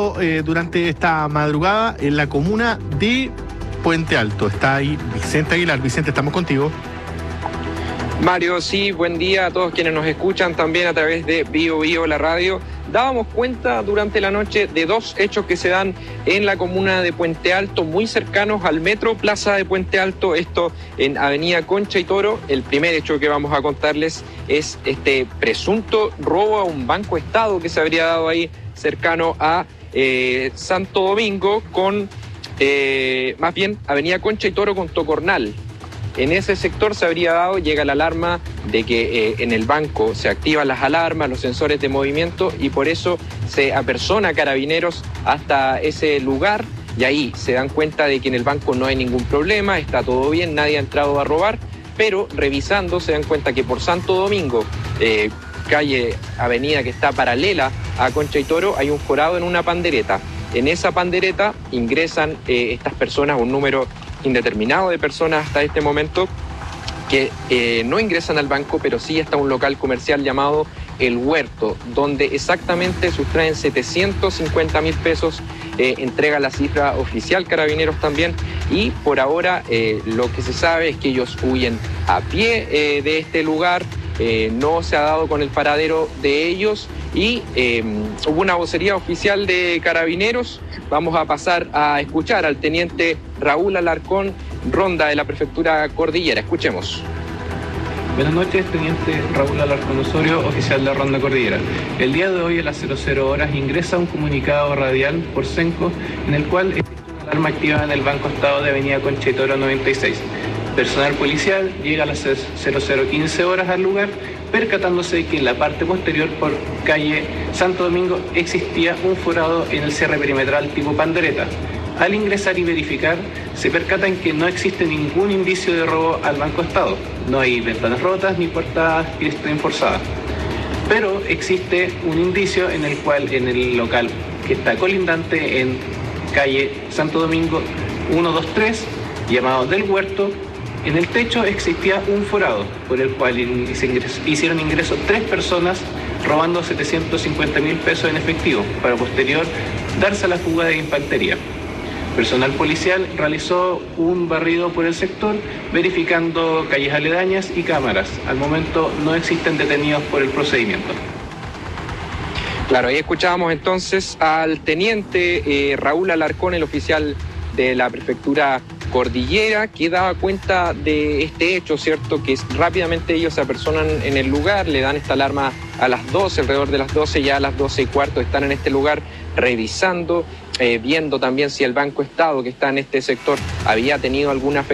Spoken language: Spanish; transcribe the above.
Durante esta madrugada en la comuna de Puente Alto. Está ahí Vicente Aguilar. Vicente, estamos contigo. Mario, sí, buen día a todos quienes nos escuchan también a través de Bio la radio. Dábamos cuenta durante la noche de dos hechos que se dan en la comuna de Puente Alto, muy cercanos al Metro Plaza de Puente Alto, esto en Avenida Concha y Toro. El primer hecho que vamos a contarles es este presunto robo a un banco estado que se habría dado ahí cercano a Santo Domingo con, más bien, Avenida Concha y Toro con Tocornal. En ese sector se habría dado, llega la alarma de que en el banco se activan las alarmas, los sensores de movimiento, y por eso se apersona Carabineros hasta ese lugar, y ahí se dan cuenta de que en el banco no hay ningún problema, está todo bien, nadie ha entrado a robar, pero revisando se dan cuenta que por Santo Domingo, calle, avenida que está paralela a Concha y Toro, hay un forado en una pandereta. En esa pandereta ingresan estas personas, un número indeterminado de personas hasta este momento, que no ingresan al banco, pero sí está un local comercial llamado El Huerto, donde exactamente sustraen 750.000 pesos, entrega la cifra oficial Carabineros también, y por ahora lo que se sabe es que ellos huyen a pie de este lugar. No se ha dado con el paradero de ellos y hubo una vocería oficial de Carabineros. Vamos a pasar a escuchar al teniente Raúl Alarcón, ronda de la prefectura Cordillera. Escuchemos. Buenas noches, teniente Raúl Alarcón Osorio, oficial de Ronda Cordillera. El día de hoy a las 00 horas ingresa un comunicado radial por Senco en el cual existe una alarma activada en el Banco Estado de Avenida Concha y Toro 96. Personal policial llega a las 00:15 horas al lugar, percatándose de que en la parte posterior por calle Santo Domingo existía un forado en el cierre perimetral tipo pandereta. Al ingresar y verificar, se percatan que no existe ningún indicio de robo al Banco Estado. No hay ventanas rotas ni puertas que estén forzadas. Pero existe un indicio en el cual, en el local que está colindante en calle Santo Domingo 123, llamado Del Huerto, en el techo existía un forado por el cual hicieron ingreso 3 personas robando 750.000 pesos en efectivo para posterior darse a la fuga de infantería. Personal policial realizó un barrido por el sector verificando calles aledañas y cámaras. Al momento no existen detenidos por el procedimiento. Claro, ahí escuchábamos entonces al teniente Raúl Alarcón, el oficial de la prefectura Cordillera, que daba cuenta de este hecho, ¿cierto? Que rápidamente ellos se apersonan en el lugar, le dan esta alarma a las 12, alrededor de las 12, ya a las 12:15 están en este lugar revisando, viendo también si el Banco Estado que está en este sector había tenido alguna afectación.